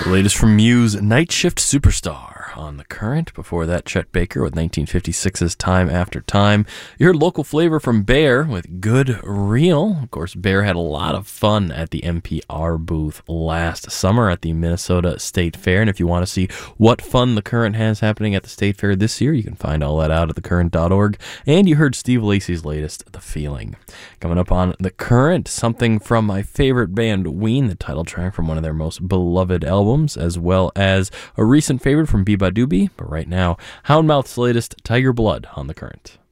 Latest from Muse, Night Shift Superstar on The Current. Before that, Chet Baker with 1956's Time After Time. You heard local flavor from Bear with Good Real. Of course, Bear had a lot of fun at the NPR booth last summer at the Minnesota State Fair. And if you want to see what fun The Current has happening at the State Fair this year, you can find all that out at thecurrent.org. And you heard Steve Lacy's latest, The Feeling. Coming up on The Current, something from my favorite band, Ween, the title track from one of their most beloved albums, as well as a recent favorite from Biba Doobie. But right now, Houndmouth's latest, Tiger Blood, on The Current.